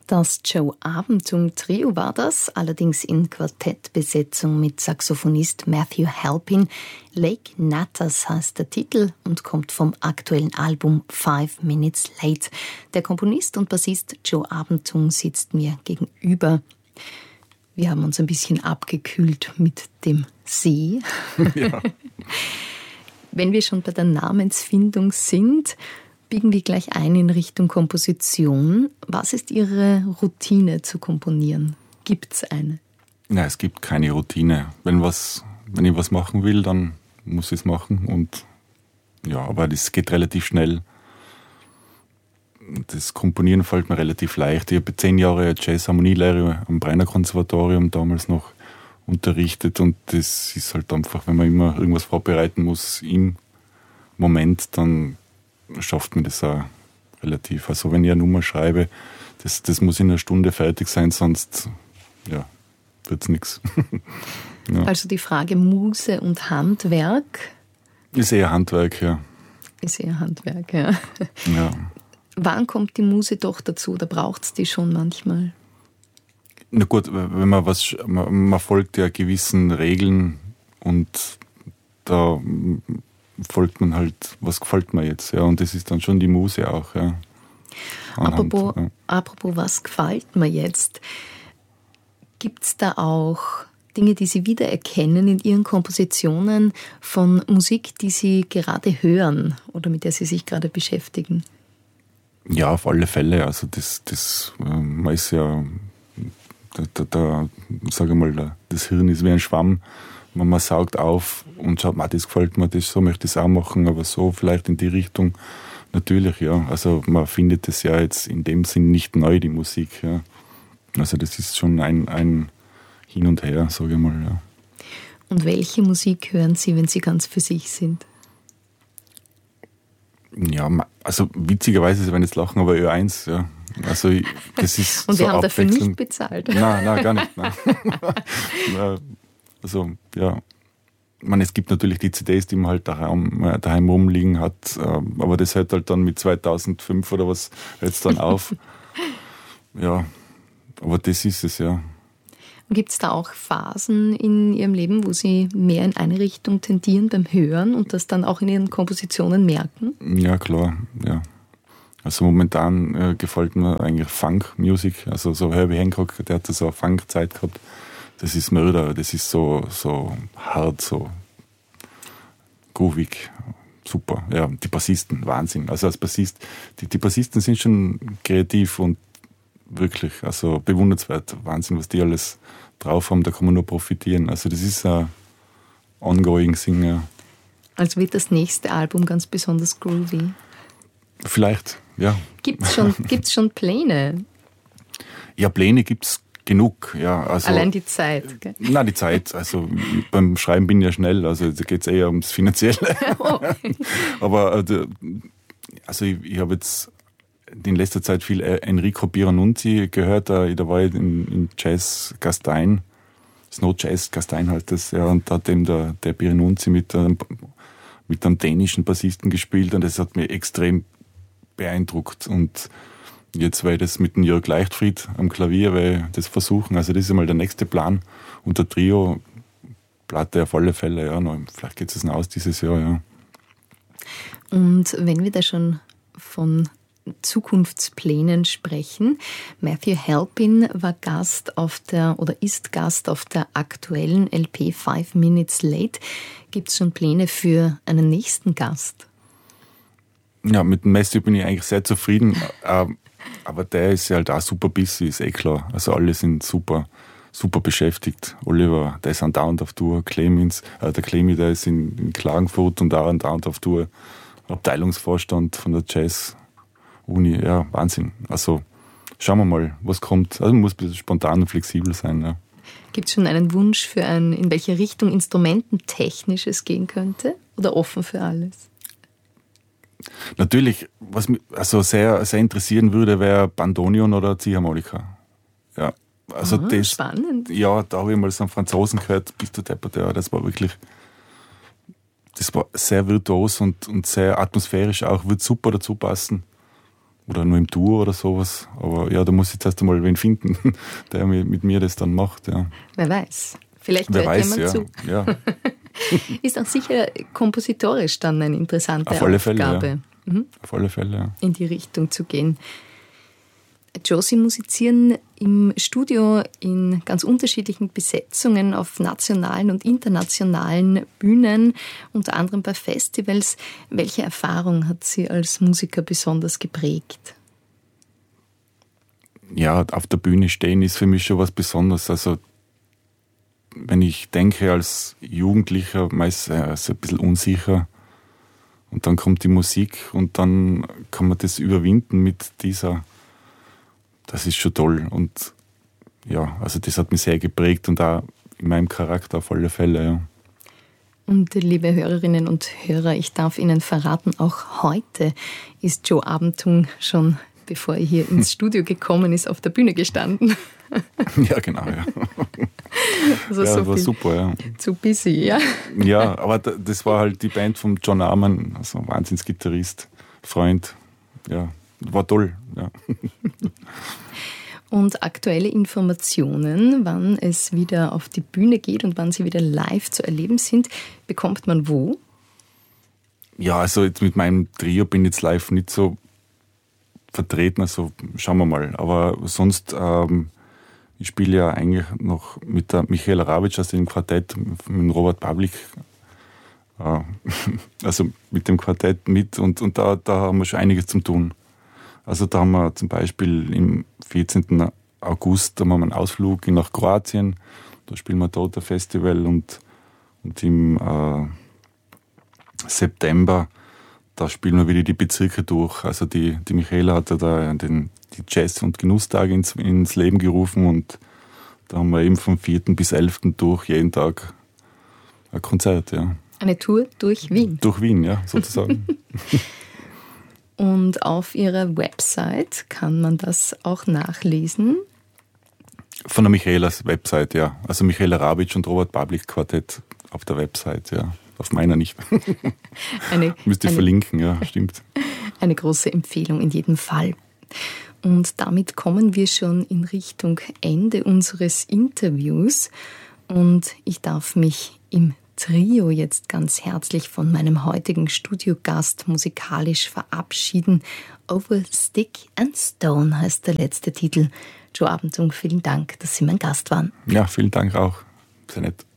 Das Joe Abentung Trio war das, allerdings in Quartettbesetzung mit Saxophonist Matthew Halpin. Lake Natas heißt der Titel und kommt vom aktuellen Album 5 Minutes Late. Der Komponist und Bassist Joe Abentung sitzt mir gegenüber. Wir haben uns ein bisschen abgekühlt mit dem See. Ja. Wenn wir schon bei der Namensfindung sind, biegen wir gleich ein in Richtung Komposition. Was ist Ihre Routine zu komponieren? Gibt es eine? Nein, es gibt keine Routine. Wenn ich was machen will, dann muss ich es machen. Und ja, aber das geht relativ schnell. Das Komponieren fällt mir relativ leicht. Ich habe 10 Jahre Jazz-Harmonielehre am Breiner Konservatorium damals noch unterrichtet. Und das ist halt einfach, wenn man immer irgendwas vorbereiten muss im Moment, dann schafft man das auch relativ. Also wenn ich eine Nummer schreibe, das muss in einer Stunde fertig sein, sonst wird es nichts. Ja. Also die Frage Muse und Handwerk? Ist eher Handwerk, ja. Ist eher Handwerk, ja. Ja. Wann kommt die Muse doch dazu? Oder braucht es die schon manchmal? Na gut, wenn man folgt ja gewissen Regeln und da folgt man halt, was gefällt mir jetzt, ja, und das ist dann schon die Muse auch, ja. Apropos, was gefällt mir jetzt? Gibt es da auch Dinge, die Sie wiedererkennen in Ihren Kompositionen von Musik, die Sie gerade hören oder mit der Sie sich gerade beschäftigen? Ja, auf alle Fälle, also man ist ja, sage ich mal, das Hirn ist wie ein Schwamm. Man saugt auf und schaut, das gefällt mir, so möchte ich es auch machen, aber so vielleicht in die Richtung. Natürlich, ja. Also man findet es ja jetzt in dem Sinn nicht neu, die Musik. Ja. Also das ist schon ein Hin und Her, sage ich mal. Ja. Und welche Musik hören Sie, wenn Sie ganz für sich sind? Ja, also witzigerweise, Sie werden jetzt lachen, aber Ö1, ja. Also das ist und so wir haben dafür nicht bezahlt. Nein, gar nicht. Nein. Also, ja. Ich meine, es gibt natürlich die CDs, die man halt daheim rumliegen hat, aber das hört halt dann mit 2005 oder was jetzt dann auf. Ja, aber das ist es, ja. Gibt es da auch Phasen in Ihrem Leben, wo Sie mehr in eine Richtung tendieren beim Hören und das dann auch in Ihren Kompositionen merken? Ja, klar, ja. Also momentan gefällt mir eigentlich Funk-Music, also so Herbie Hancock, der hat so eine Funk-Zeit gehabt. Das ist Mörder, das ist so hart, so groovig, super. Ja, die Bassisten, Wahnsinn. Also als Bassist, die Bassisten sind schon kreativ und wirklich, also bewundernswert. Wahnsinn, was die alles drauf haben, da kann man nur profitieren. Also das ist ein ongoing Singer. Also wird das nächste Album ganz besonders groovy? Vielleicht, ja. Gibt's schon Pläne? Ja, Pläne gibt's genug, ja. Also, allein die Zeit, gell? Nein, die Zeit. Also beim Schreiben bin ich ja schnell, also da geht es eher ums Finanzielle. Okay. Aber also ich habe jetzt in letzter Zeit viel Enrico Pieranunzi gehört, da war ich in Jazz Gastein, Snow Jazz Gastein halt das, ja, und da hat eben der Pieranunzi mit einem dänischen Bassisten gespielt und das hat mich extrem beeindruckt. Und jetzt werde ich das mit dem Jörg Leichtfried am Klavier das versuchen. Also das ist einmal der nächste Plan. Und der Trio-Platte auf alle Fälle, ja. Vielleicht geht es noch aus dieses Jahr, ja. Und wenn wir da schon von Zukunftsplänen sprechen, Matthew Halpin ist Gast auf der aktuellen LP 5 Minutes Late. Gibt es schon Pläne für einen nächsten Gast? Ja, mit dem Matthew bin ich eigentlich sehr zufrieden. Aber der ist ja halt auch super busy, ist eh klar. Also alle sind super beschäftigt. Oliver, der ist andauernd auf Tour. Der Clemi, der ist in Klagenfurt und auch andauernd auf Tour. Abteilungsvorstand von der Jazz-Uni. Ja, Wahnsinn. Also schauen wir mal, was kommt. Also man muss ein bisschen spontan und flexibel sein. Ja. Gibt es schon einen Wunsch für in welche Richtung instrumententechnisch es gehen könnte? Oder offen für alles? Natürlich, was mich also sehr, sehr interessieren würde, wäre Bandonion oder Ziehharmonika. Ja, also das. Spannend. Ja, da habe ich mal so einen Franzosen gehört, bist du deppert, ja, das war sehr virtuos und sehr atmosphärisch auch, wird super dazu passen. oder nur im Duo oder sowas. Aber ja, da muss ich jetzt erst einmal wen finden, der mit mir das dann macht. Ja. Wer weiß. Vielleicht hört jemand zu. Ja. Ist auch sicher kompositorisch dann eine interessante Auf alle Aufgabe. Fälle, ja. Auf alle Fälle, ja. In die Richtung zu gehen. Joe, Sie musizieren im Studio in ganz unterschiedlichen Besetzungen auf nationalen und internationalen Bühnen, unter anderem bei Festivals. Welche Erfahrung hat Sie als Musiker besonders geprägt? Ja, auf der Bühne stehen ist für mich schon was Besonderes. Also wenn ich denke, als Jugendlicher meist ein bisschen unsicher und dann kommt die Musik und dann kann man das überwinden mit dieser. Das ist schon toll und ja, also das hat mich sehr geprägt und auch in meinem Charakter auf alle Fälle, ja. Und liebe Hörerinnen und Hörer, ich darf Ihnen verraten, auch heute ist Joe Abentung schon, bevor er hier ins Studio gekommen ist, auf der Bühne gestanden. Ja, genau, ja. Also ja, so war super, ja. Zu busy, ja. Ja, aber das war halt die Band von John Arman, also Wahnsinnsgitarrist, Freund, ja. War toll, ja. Und aktuelle Informationen, wann es wieder auf die Bühne geht und wann sie wieder live zu erleben sind, bekommt man wo? Ja, also jetzt mit meinem Trio bin ich jetzt live nicht so vertreten, also schauen wir mal. Aber sonst, ich spiele ja eigentlich noch mit der Michaela Rawitsch aus dem Quartett, mit dem Robert Pavlik, also mit dem Quartett mit und da haben wir schon einiges zu tun. Also da haben wir zum Beispiel im 14. August haben wir einen Ausflug nach Kroatien. Da spielen wir Tota Festival und im September, da spielen wir wieder die Bezirke durch. Also die Michaela hat ja da die Jazz- und Genusstage ins Leben gerufen und da haben wir eben vom 4. bis 11. durch jeden Tag ein Konzert. Ja. Eine Tour durch Wien. Durch Wien, ja, sozusagen. Und auf Ihrer Website kann man das auch nachlesen? Von der Michaelas Website, ja. Also Michaela Rawitsch und Robert Pavlik Quartett auf der Website, ja. Auf meiner nicht. Müsste ich verlinken, ja, stimmt. Eine große Empfehlung in jedem Fall. Und damit kommen wir schon in Richtung Ende unseres Interviews. Und ich darf mich im Trio jetzt ganz herzlich von meinem heutigen Studiogast musikalisch verabschieden. Over Stick and Stone heißt der letzte Titel. Joe Abentung, vielen Dank, dass Sie mein Gast waren. Ja, vielen Dank auch. Sehr nett.